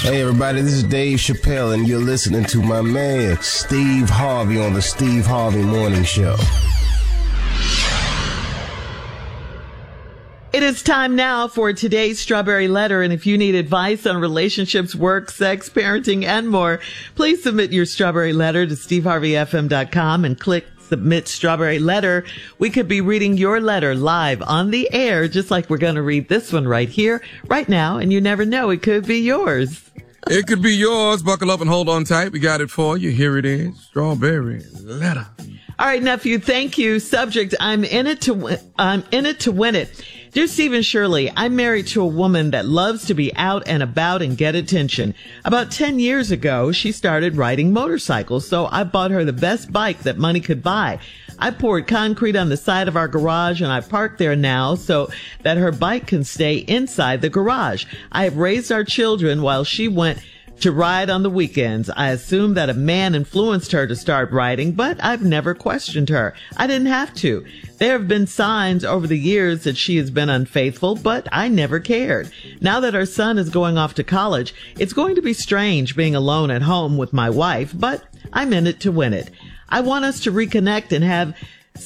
Hey everybody, this is Dave Chappelle and you're listening to my man Steve Harvey on the Steve Harvey Morning Show. It is time now for today's Strawberry Letter, and if you need advice on relationships, work, sex, parenting, and more, please submit your Strawberry Letter to steveharveyfm.com and click Submit Strawberry Letter. We could be reading your letter live on the air, just like we're going to read this one right here, right now, and you never know, it could be yours. It could be yours. Buckle up and hold on tight. We got it for you. Here it is. Strawberry Letter. All right, nephew, thank you. Subject, I'm in it to win it. Dear Stephen Shirley, I'm married to a woman that loves to be out and about and get attention. About 10 years ago, she started riding motorcycles, so I bought her the best bike that money could buy. I poured concrete on the side of our garage and I parked there now so that her bike can stay inside the garage. I have raised our children while she went to ride on the weekends. I assume that a man influenced her to start riding, but I've never questioned her. I didn't have to. There have been signs over the years that she has been unfaithful, but I never cared. Now that our son is going off to college, it's going to be strange being alone at home with my wife, but I'm in it to win it. I want us to reconnect and have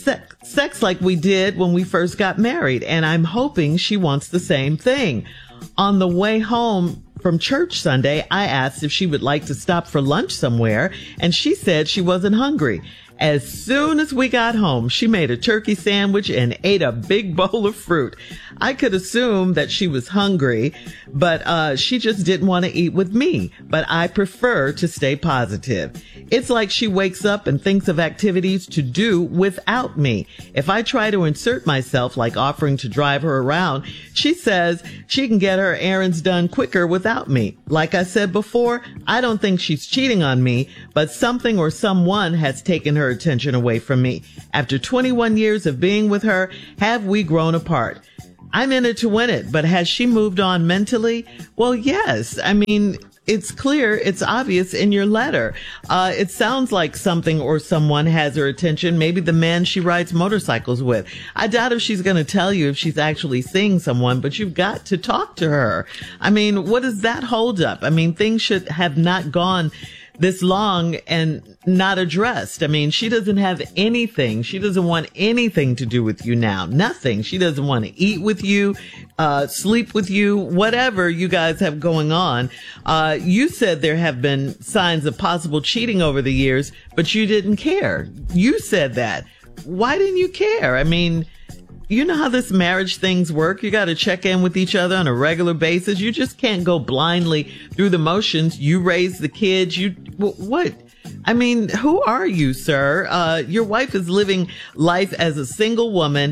sex like we did when we first got married, and I'm hoping she wants the same thing. On the way home from church Sunday, I asked if she would like to stop for lunch somewhere, and she said she wasn't hungry. As soon as we got home, she made a turkey sandwich and ate a big bowl of fruit. I could assume that she was hungry, but she just didn't want to eat with me. But I prefer to stay positive. It's like she wakes up and thinks of activities to do without me. If I try to insert myself, like offering to drive her around, she says she can get her errands done quicker without me. Like I said before, I don't think she's cheating on me, but something or someone has taken her attention away from me. After 21 years of being with her, have we grown apart? I'm in it to win it, but has she moved on mentally? Well, yes. I mean, it's clear, it's obvious in your letter. It sounds like something or someone has her attention, maybe the man she rides motorcycles with. I doubt if she's going to tell you if she's actually seeing someone, but you've got to talk to her. I mean, what is that hold up? I mean, things should have not gone this long and not addressed. I mean, she doesn't have anything. She doesn't want anything to do with you now. Nothing. She doesn't want to eat with you, sleep with you, whatever you guys have going on. You said there have been signs of possible cheating over the years, but you didn't care. You said that. Why didn't you care? I mean, you know how this marriage things work. You got to check in with each other on a regular basis. You just can't go blindly through the motions. You raise the kids. What? I mean, who are you, sir? Your wife is living life as a single woman.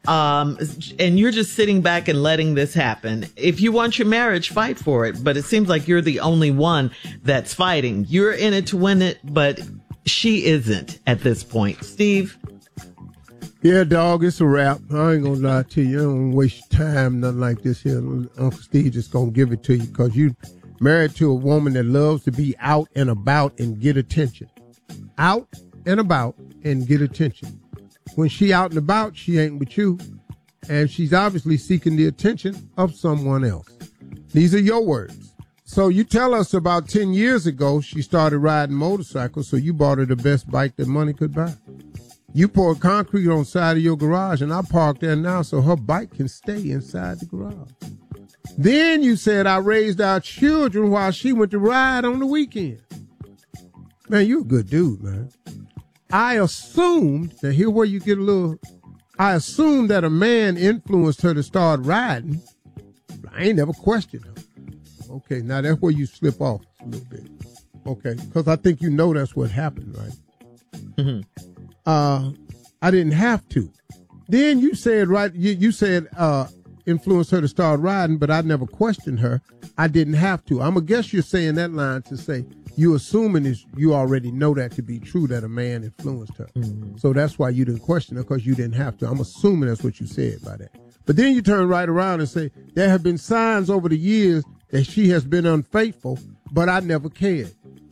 And you're just sitting back and letting this happen. If you want your marriage, fight for it. But it seems like you're the only one that's fighting. You're in it to win it, but she isn't at this point. Steve? Yeah, dog, it's a wrap. I ain't gonna lie to you. I don't waste your time, nothing like this here. Uncle Steve just gonna give it to you because you married to a woman that loves to be out and about and get attention. Out and about and get attention. When she out and about, she ain't with you. And she's obviously seeking the attention of someone else. These are your words. So you tell us about 10 years ago, she started riding motorcycles, so you bought her the best bike that money could buy. You poured concrete on the side of your garage, and I parked there now so her bike can stay inside the garage. Then you said I raised our children while she went to ride on the weekend. Man, you a good dude, man. I assumed, now here where you get a little, I assumed that a man influenced her to start riding. I ain't never questioned her. Okay, now that's where you slip off a little bit. Okay, because I think you know that's what happened, right? Mm-hmm. I didn't have to. Then you said, right, you said influence her to start riding, but I never questioned her. I didn't have to. I'm going to guess you're saying that line to say you assuming is you already know that to be true, that a man influenced her. Mm-hmm. So that's why you didn't question her, because you didn't have to. I'm assuming that's what you said by that. But then you turn right around and say there have been signs over the years that she has been unfaithful, but I never cared.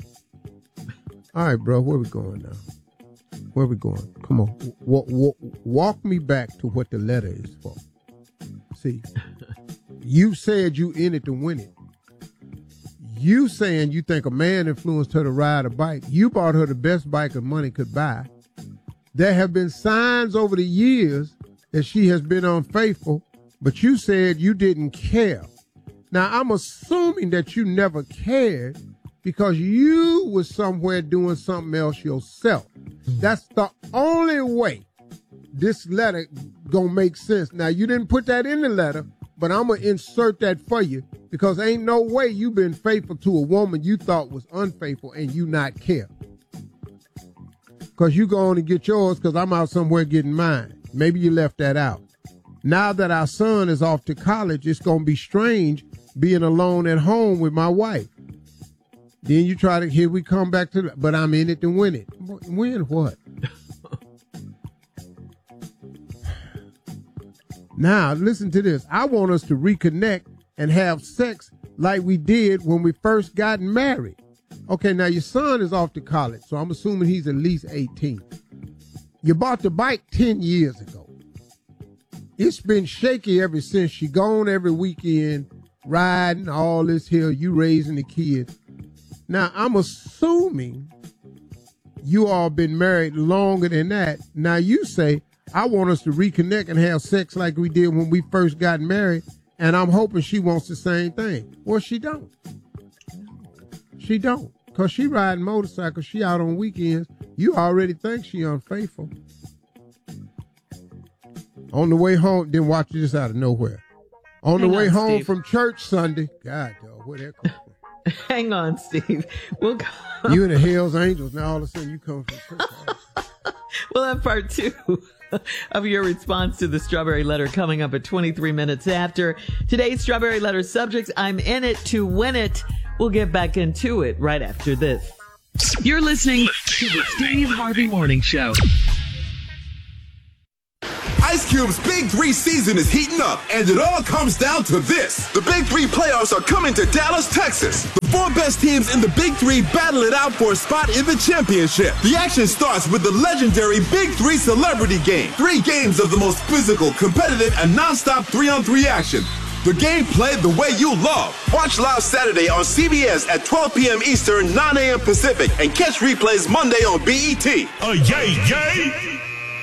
All right, bro, where we going now? Where we going? Come on. Walk me back to what the letter is for. See, you said you in it to win it. You saying you think a man influenced her to ride a bike. You bought her the best bike her money could buy. There have been signs over the years that she has been unfaithful, but you said you didn't care. Now, I'm assuming that you never cared because you was somewhere doing something else yourself. That's the only way this letter gonna make sense. Now, you didn't put that in the letter, but I'm gonna insert that for you because ain't no way you been faithful to a woman you thought was unfaithful and you not care. Because you go on and get yours because I'm out somewhere getting mine. Maybe you left that out. Now that our son is off to college, it's gonna be strange being alone at home with my wife. Then you try to, here we come back to, but I'm in it to win it. Win what? Now, listen to this. I want us to reconnect and have sex like we did when we first got married. Okay, now your son is off to college, so I'm assuming he's at least 18. You bought the bike 10 years ago. It's been shaky ever since. She gone every weekend, riding all this hill, you raising the kids. Now, I'm assuming you all been married longer than that. Now, you say, I want us to reconnect and have sex like we did when we first got married, and I'm hoping she wants the same thing. Well, she don't. She don't. Because she riding motorcycles, she out on weekends. You already think she unfaithful. On the way home, then watch this out of nowhere. On the way home Steve. From church Sunday, God, dog, where that come from? Hang on, Steve. We'll go. You and the Hells Angels, now all of a sudden you come from church. We'll have part 2 of your response to the Strawberry Letter coming up at 23 minutes after. Today's Strawberry Letter subject, I'm in it to win it. We'll get back into it right after this. You're listening to the Steve Harvey Morning Show. Ice Cube's Big 3 season is heating up, and it all comes down to this. The Big 3 playoffs are coming to Dallas, Texas. The 4 best teams in the Big 3 battle it out for a spot in the championship. The action starts with the legendary Big 3 Celebrity Game. 3 games of the most physical, competitive, and nonstop 3-on-3 action. The game played the way you love. Watch live Saturday on CBS at 12 p.m. Eastern, 9 a.m. Pacific, and catch replays Monday on BET. Yay!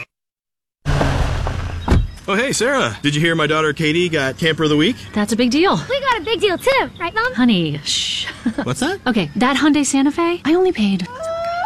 Oh, hey, Sarah. Did you hear my daughter Katie got Camper of the Week? That's a big deal. We got a big deal, too. Right, Mom? Honey, shh. What's that? Okay, that Hyundai Santa Fe, I only paid